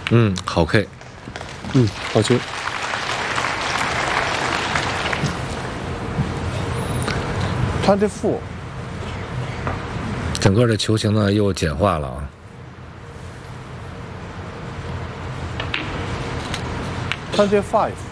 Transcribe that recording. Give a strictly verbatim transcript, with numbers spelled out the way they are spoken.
嗯，好 K。 嗯，好球。twenty four。 整个的球形呢又简化了啊。 twenty five。